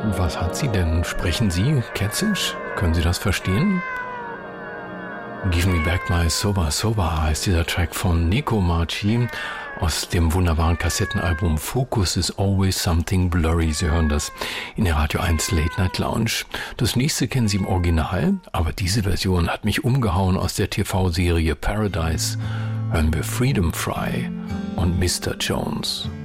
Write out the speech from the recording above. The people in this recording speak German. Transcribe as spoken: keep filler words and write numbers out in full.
Was hat sie denn? Sprechen Sie Kätzisch? Können Sie das verstehen? Give Me Back My Soba Soba heißt dieser Track von Nico Marci aus dem wunderbaren Kassettenalbum Focus is Always Something Blurry. Sie hören das in der Radio eins Late Night Lounge. Das nächste kennen Sie im Original, aber diese Version hat mich umgehauen aus der T V-Serie Paradise. Hören wir Freedom Fry und Mister Jones.